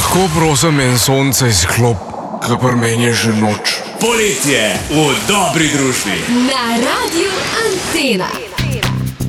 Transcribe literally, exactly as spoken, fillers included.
Lahko prosim en sonce izklop, ker meni je že noč. Poletje v dobri družbi. Na Radiu Antena.